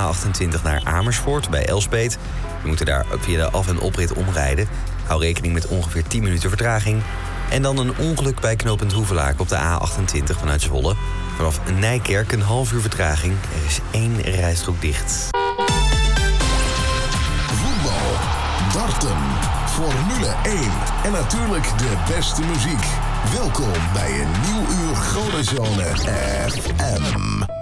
A28 naar Amersfoort bij Elspeet. Je moet daar via de af- en oprit omrijden. Hou rekening met ongeveer 10 minuten vertraging. En dan een ongeluk bij knooppunt Hoevelaken op de A28 vanuit Zwolle. Vanaf Nijkerk een half uur vertraging. Er is 1 rijstrook dicht. Voetbal, darten, Formule 1 en natuurlijk de beste muziek. Welkom bij een nieuw uur Golden Zone FM.